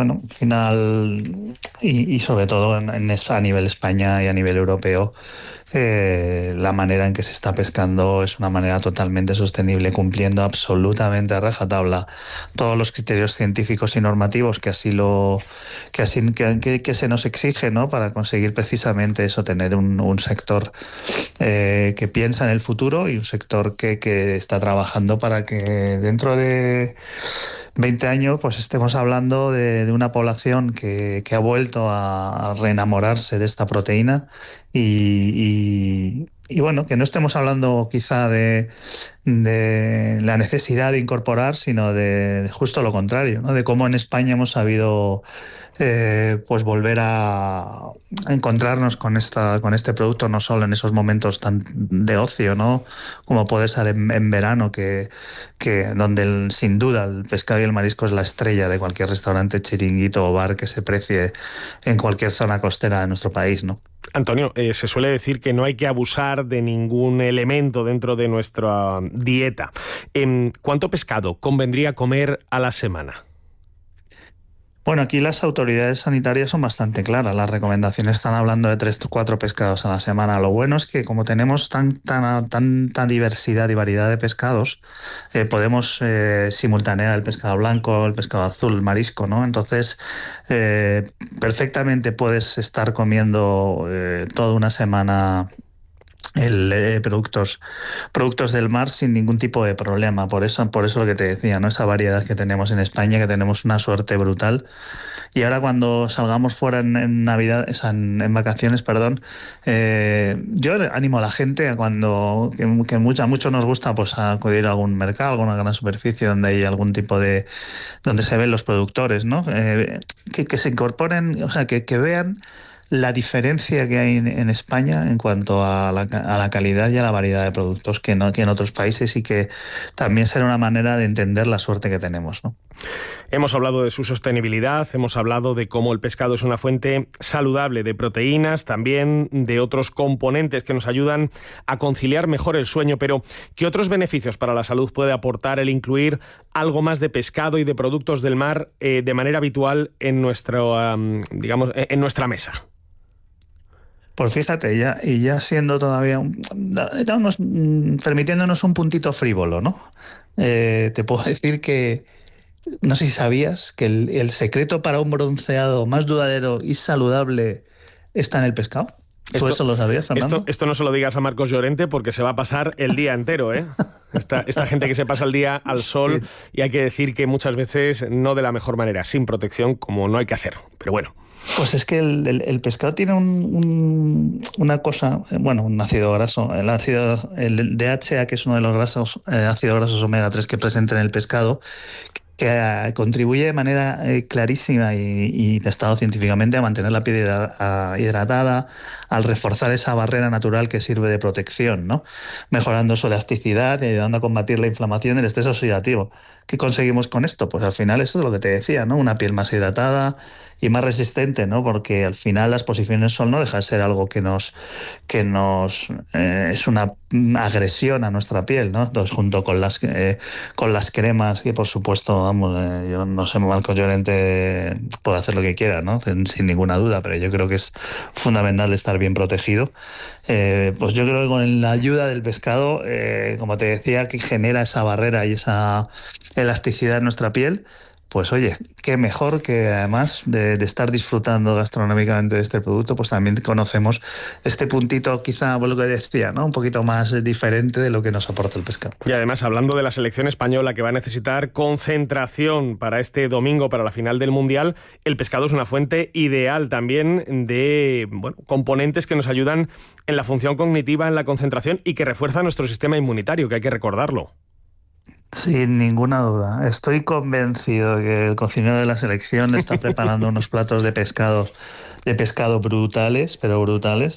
bueno, al final, y sobre todo a nivel España y a nivel europeo, la manera en que se está pescando es una manera totalmente sostenible, cumpliendo absolutamente a rajatabla todos los criterios científicos y normativos que se nos exige, ¿no? Para conseguir precisamente eso, tener un sector que piensa en el futuro y un sector que está trabajando para que dentro de 20 años pues estemos hablando de una población que ha vuelto a reenamorarse de esta proteína y bueno, que no estemos hablando quizá de la necesidad de incorporar, sino de justo lo contrario, ¿no? De cómo en España hemos sabido pues volver a encontrarnos con este producto, no solo en esos momentos tan de ocio, ¿no? Como puede ser en verano, que donde sin duda el pescado y el marisco es la estrella de cualquier restaurante, chiringuito o bar que se precie en cualquier zona costera de nuestro país, ¿no? Antonio, se suele decir que no hay que abusar de ningún elemento dentro de nuestra dieta. ¿Cuánto pescado convendría comer a la semana? Bueno, aquí las autoridades sanitarias son bastante claras. Las recomendaciones están hablando de 3 o 4 pescados a la semana. Lo bueno es que como tenemos tanta diversidad y variedad de pescados, podemos simultanear el pescado blanco, el pescado azul, el marisco, ¿no? Entonces, perfectamente puedes estar comiendo toda una semana productos del mar sin ningún tipo de problema. Por eso lo que te decía, ¿no? Esa variedad que tenemos en España, que tenemos una suerte brutal. Y ahora cuando salgamos fuera en Navidad, en vacaciones, perdón, yo animo a la gente a que mucho nos gusta pues a acudir a algún mercado, alguna gran superficie donde hay algún tipo donde se ven los productores, ¿no? Que se incorporen, o sea, que vean la diferencia que hay en España en cuanto a la calidad y a la variedad de productos que en otros países, y que también será una manera de entender la suerte que tenemos, ¿no? Hemos hablado de su sostenibilidad, hemos hablado de cómo el pescado es una fuente saludable de proteínas, también de otros componentes que nos ayudan a conciliar mejor el sueño, pero ¿qué otros beneficios para la salud puede aportar el incluir algo más de pescado y de productos del mar de manera habitual en en nuestra mesa? Pues fíjate, ya siendo todavía, permitiéndonos un puntito frívolo, ¿no? Te puedo decir que, no sé si sabías, que el secreto para un bronceado más duradero y saludable está en el pescado. ¿Tú eso lo sabías, Fernando? Esto no se lo digas a Marcos Llorente porque se va a pasar el día entero, ¿eh? Esta gente que se pasa el día al sol, sí. Y hay que decir que muchas veces no de la mejor manera, sin protección, como no hay que hacer. Pero bueno. Pues es que el pescado tiene una cosa, bueno, un ácido graso, el DHA, que es uno de los ácidos grasos omega 3 que presenta en el pescado, que contribuye de manera clarísima y testado científicamente a mantener la piel hidratada, al reforzar esa barrera natural que sirve de protección, ¿no? Mejorando su elasticidad y ayudando a combatir la inflamación y el estrés oxidativo. ¿Qué conseguimos con esto? Pues al final eso es lo que te decía, ¿no? Una piel más hidratada y más resistente, ¿no? Porque al final la exposición al sol no deja de ser algo que nos es una agresión a nuestra piel, ¿no? Entonces, junto con las cremas, y por supuesto, vamos, yo no sé, Marcos Llorente puede hacer lo que quiera, ¿no? Sin ninguna duda, pero yo creo que es fundamental estar bien protegido. Pues yo creo que con la ayuda del pescado, como te decía, que genera esa barrera y esa elasticidad en nuestra piel, pues oye, qué mejor que además de estar disfrutando gastronómicamente de este producto, pues también conocemos este puntito, quizá, por lo que decía, ¿no? Un poquito más diferente de lo que nos aporta el pescado. Y además, hablando de la selección española, que va a necesitar concentración para este domingo, para la final del Mundial, el pescado es una fuente ideal también de componentes que nos ayudan en la función cognitiva, en la concentración, y que refuerza nuestro sistema inmunitario, que hay que recordarlo. Sin ninguna duda. Estoy convencido que el cocinero de la selección está preparando unos platos de pescado pescado brutales, pero brutales,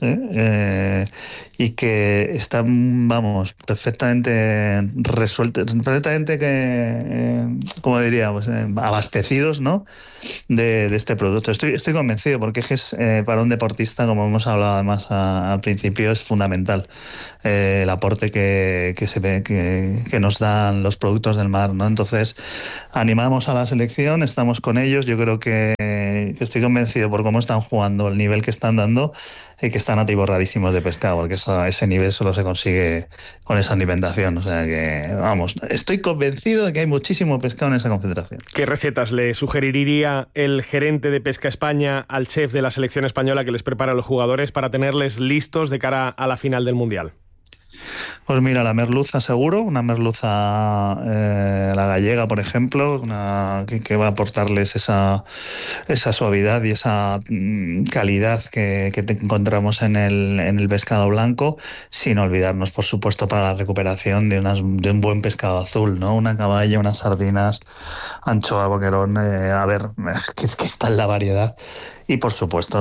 y que están, vamos, perfectamente resueltos, perfectamente como diríamos, abastecidos, ¿no? de este producto. Estoy convencido, porque es para un deportista, como hemos hablado además al principio, es fundamental el aporte que se ve que nos dan los productos del mar, ¿no? Entonces, animamos a la selección, estamos con ellos. Yo creo que estoy convencido por cómo están jugando, el nivel que están dando, y que están atiborradísimos de pescado, porque ese nivel solo se consigue con esa alimentación. O sea que, vamos, estoy convencido de que hay muchísimo pescado en esa concentración. ¿Qué recetas le sugeriría el gerente de Pesca España al chef de la selección española que les prepara a los jugadores para tenerles listos de cara a la final del Mundial? Pues mira, la merluza seguro, una merluza, la gallega, por ejemplo, que va a aportarles esa suavidad y esa calidad que encontramos en el pescado blanco, sin olvidarnos, por supuesto, para la recuperación de un buen pescado azul, ¿no? Una caballa, unas sardinas, anchoa, boquerón, a ver, que está en la variedad. Y por supuesto,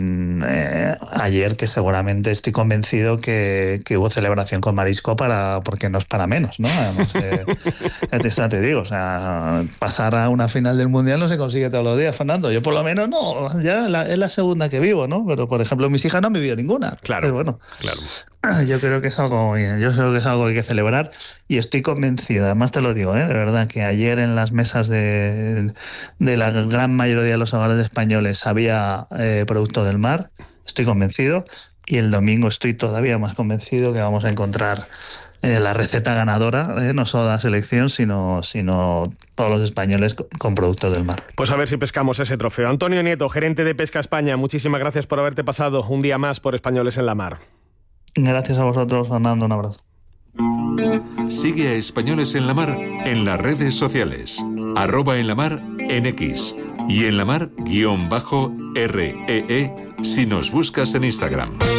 ayer, que seguramente estoy convencido que hubo celebración con marisco, porque no es para menos, ¿no? Además, ya te digo, o sea, pasar a una final del Mundial no se consigue todos los días, Fernando. Yo por lo menos no, ya es la segunda que vivo, ¿no? Pero por ejemplo, mis hijas no han vivido ninguna. Claro, pero bueno, claro. Yo creo que es algo que hay que celebrar, y estoy convencido, además te lo digo, de verdad, que ayer en las mesas de la gran mayoría de los hogares españoles había producto del mar. Estoy convencido, y el domingo estoy todavía más convencido que vamos a encontrar la receta ganadora, no solo de la selección, sino todos los españoles con productos del mar. Pues a ver si pescamos ese trofeo. Antonio Nieto, gerente de Pesca España, muchísimas gracias por haberte pasado un día más por Españoles en la Mar. Gracias a vosotros, Fernando, un abrazo. Sigue a Españoles en la Mar en las redes sociales, @enlamar en X y enlamar_REE si nos buscas en Instagram.